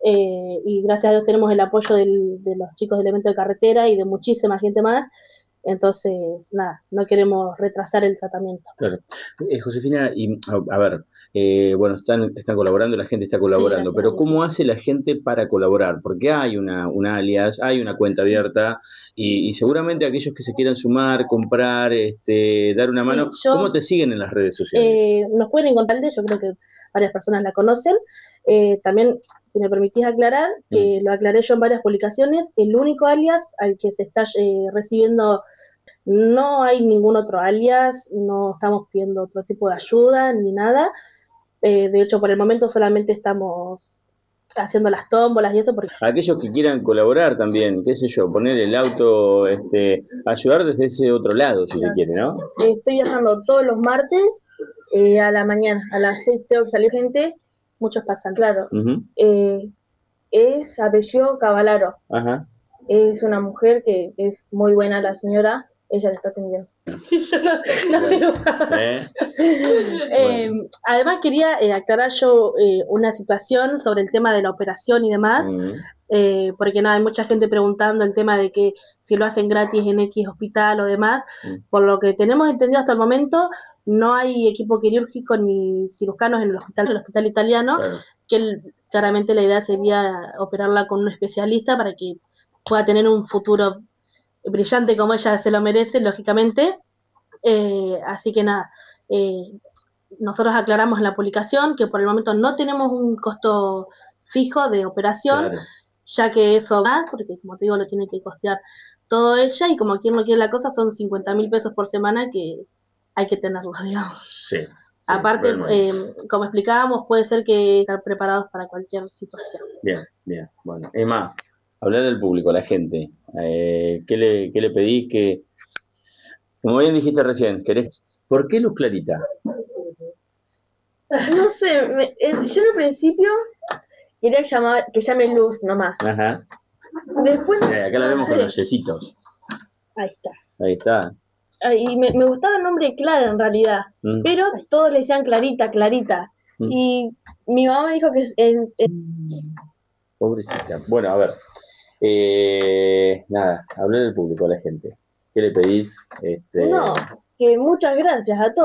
y gracias a Dios tenemos el apoyo de los chicos del evento de carretera y de muchísima gente más. Entonces, nada, no queremos retrasar el tratamiento. Claro. Josefina, y a ver, bueno, están colaborando, la gente está Sí, colaborando, gracias a pero Dios, sí. ¿cómo hace la gente para colaborar? Porque hay un alias, hay una cuenta abierta y seguramente aquellos que se quieran sumar, comprar, dar una Sí, mano, ¿cómo te siguen en las redes sociales? nos pueden encontrar, yo creo que varias personas la conocen. También, si me permitís aclarar, Mm. que lo aclaré yo en varias publicaciones, el único alias al que se está recibiendo, no hay ningún otro alias, no estamos pidiendo otro tipo de ayuda ni nada. De hecho, por el momento solamente estamos haciendo las tómbolas y eso, porque Aquellos que quieran colaborar también, qué sé yo, poner el auto, ayudar desde ese otro lado, si se claro, quiere, ¿no? estoy viajando todos los martes a la mañana, a las 6 tengo que salir gente, muchos pasan, claro. Ujú. Es apellido Cavalaro. Ajá. Es una mujer que es muy buena la señora, ella la está atendiendo. Yo no Bueno. digo. ¿Eh? Eh, Bueno. Además quería aclarar yo una situación sobre el tema de la operación y demás, Mm. porque nada, hay mucha gente preguntando el tema de que si lo hacen gratis en X hospital o demás. Mm. Por lo que tenemos entendido hasta el momento, no hay equipo quirúrgico ni cirujanos en el hospital italiano, Claro. que claramente la idea sería operarla con un especialista para que pueda tener un futuro brillante como ella se lo merece, lógicamente. Así que nada, eh, nosotros aclaramos en la publicación que por el momento no tenemos un costo fijo de operación, Claro. ya que eso va, porque como te digo, lo tiene que costear todo ella, y como quien no quiere la cosa, son 50.000 pesos por semana que hay que tenerlo, digamos. Sí, sí, Aparte, realmente. como explicábamos, puede ser que estar preparados para cualquier situación. Bien, bien. Bueno, Emma, hablar del público, la gente. ¿Qué le pedís? Como bien dijiste recién, ¿por qué Luz Clarita? No sé, yo en el principio quería que llame Luz nomás. Ajá. Después, Acá la no vemos con los sé. yesitos. Ahí está. Ahí está. Y me gustaba el nombre de Clara en realidad, Mm. pero todos le decían Clarita, Clarita. Mm. Y mi mamá me dijo que Pobrecita. Bueno, a ver. Nada, hablar del público, a la gente. ¿Qué le pedís? no, que muchas gracias a todos.